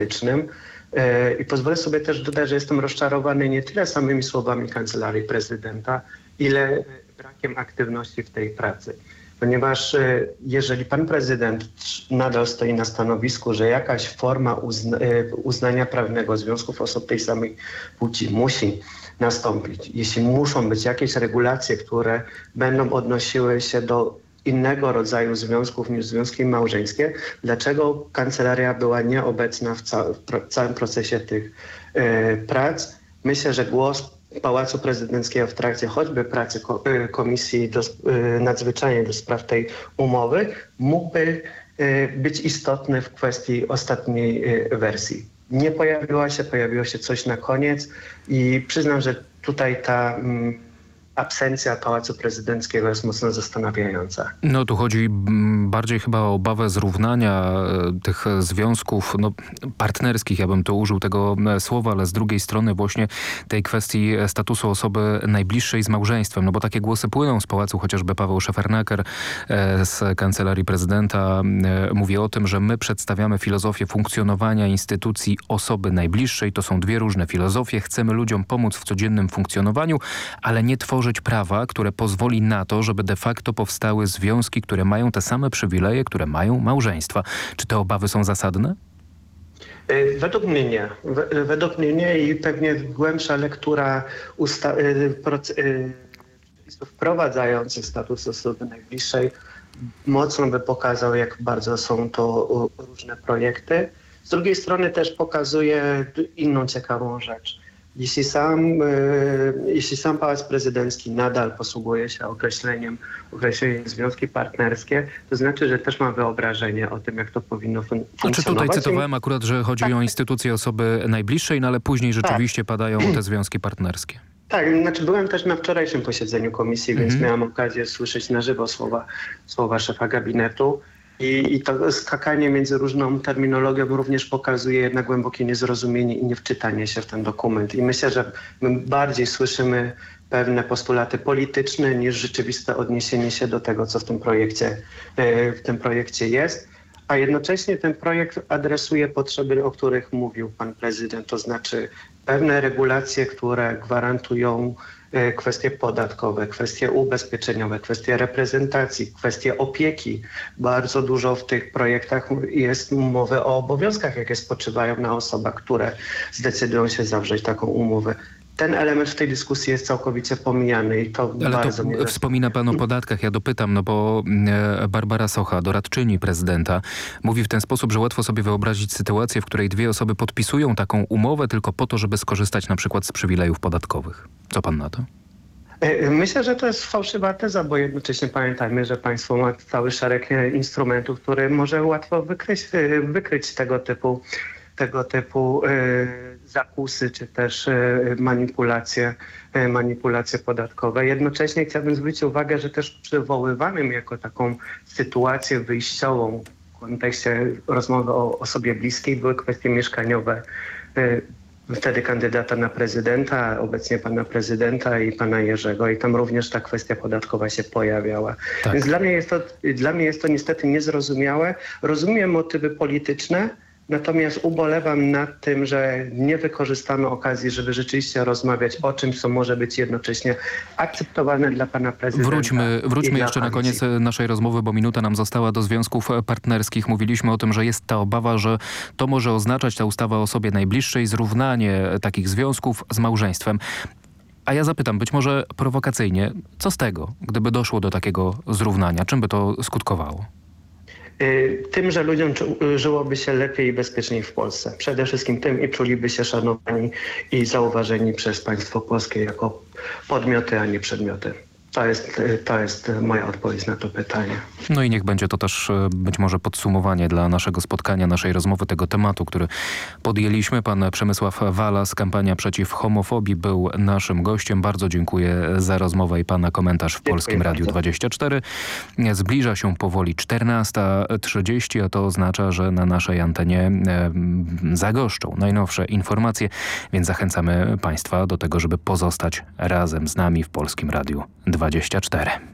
I pozwolę sobie też dodać, że jestem rozczarowany nie tyle samymi słowami Kancelarii Prezydenta, ile brakiem aktywności w tej pracy. Ponieważ jeżeli pan prezydent nadal stoi na stanowisku, że jakaś forma uznania prawnego związków osób tej samej płci musi nastąpić, jeśli muszą być jakieś regulacje, które będą odnosiły się do innego rodzaju związków niż związki małżeńskie, dlaczego kancelaria była nieobecna w całym procesie tych prac? Myślę, że głos Pałacu Prezydenckiego w trakcie choćby pracy Komisji Nadzwyczajnej do spraw tej umowy mógłby być istotny w kwestii ostatniej wersji. Nie pojawiło się coś na koniec i przyznam, że tutaj ta absencja Pałacu Prezydenckiego jest mocno zastanawiająca. No tu chodzi bardziej chyba o obawę zrównania tych związków partnerskich, ja bym tu użył tego słowa, ale z drugiej strony właśnie tej kwestii statusu osoby najbliższej z małżeństwem, no bo takie głosy płyną z pałacu, chociażby Paweł Szefernaker z Kancelarii Prezydenta mówi o tym, że my przedstawiamy filozofię funkcjonowania instytucji osoby najbliższej. To są dwie różne filozofie. Chcemy ludziom pomóc w codziennym funkcjonowaniu, ale nie tworzyć prawa, które pozwoli na to, żeby de facto powstały związki, które mają te same przywileje, które mają małżeństwa. Czy te obawy są zasadne? Według mnie nie. Według mnie nie i pewnie głębsza lektura przepisów wprowadzających status osoby najbliższej mocno by pokazał, jak bardzo są to różne projekty. Z drugiej strony też pokazuje inną ciekawą rzecz. Jeśli sam Pałac Prezydencki nadal posługuje się określeniem związki partnerskie, to znaczy, że też ma wyobrażenie o tym, jak to powinno funkcjonować. Znaczy tutaj cytowałem akurat, że chodzi o instytucję osoby najbliższej, no ale później rzeczywiście padają te związki partnerskie. Tak, znaczy byłem też na wczorajszym posiedzeniu komisji, więc miałem okazję słyszeć na żywo słowa szefa gabinetu. I to skakanie między różną terminologią również pokazuje jednak głębokie niezrozumienie i niewczytanie się w ten dokument. I myślę, że my bardziej słyszymy pewne postulaty polityczne niż rzeczywiste odniesienie się do tego, co w tym projekcie jest. A jednocześnie ten projekt adresuje potrzeby, o których mówił pan prezydent, to znaczy pewne regulacje, które gwarantują kwestie podatkowe, kwestie ubezpieczeniowe, kwestie reprezentacji, kwestie opieki. Bardzo dużo w tych projektach jest mowy o obowiązkach, jakie spoczywają na osobach, które zdecydują się zawrzeć taką umowę. Ten element w tej dyskusji jest całkowicie pomijany i to ale bardzo to wspomina pan o podatkach. Ja dopytam, no bo Barbara Socha, doradczyni prezydenta, mówi w ten sposób, że łatwo sobie wyobrazić sytuację, w której dwie osoby podpisują taką umowę tylko po to, żeby skorzystać na przykład z przywilejów podatkowych. Co pan na to? Myślę, że to jest fałszywa teza, bo jednocześnie pamiętajmy, że państwo ma cały szereg instrumentów, które może łatwo wykryć tego typu zakusy, czy też manipulacje podatkowe. Jednocześnie chciałbym zwrócić uwagę, że też przywoływanym jako taką sytuację wyjściową w kontekście rozmowy o osobie bliskiej były kwestie mieszkaniowe. Wtedy kandydata na prezydenta, obecnie pana prezydenta i pana Jerzego i tam również ta kwestia podatkowa się pojawiała. Tak. Więc dla mnie jest to niestety niezrozumiałe. Rozumiem motywy polityczne, natomiast ubolewam nad tym, że nie wykorzystano okazji, żeby rzeczywiście rozmawiać o czymś, co może być jednocześnie akceptowalne dla pana prezydenta. Wróćmy jeszcze na koniec naszej rozmowy, bo minuta nam została do związków partnerskich. Mówiliśmy o tym, że jest ta obawa, że to może oznaczać, ta ustawa o osobie najbliższej, zrównanie takich związków z małżeństwem. A ja zapytam, być może prowokacyjnie, co z tego, gdyby doszło do takiego zrównania? Czym by to skutkowało? Tym, że ludziom żyłoby się lepiej i bezpieczniej w Polsce. Przede wszystkim tym i czuliby się szanowani i zauważeni przez państwo polskie jako podmioty, a nie przedmioty. To jest moja odpowiedź na to pytanie. No i niech będzie to też być może podsumowanie dla naszego spotkania, naszej rozmowy, tego tematu, który podjęliśmy. Pan Przemysław Walas, Kampania Przeciw Homofobii, był naszym gościem. Bardzo dziękuję za rozmowę i pana komentarz w Polskim Radiu 24. Zbliża się powoli 14:30, a to oznacza, że na naszej antenie zagoszczą najnowsze informacje, więc zachęcamy państwa do tego, żeby pozostać razem z nami w Polskim Radiu 24.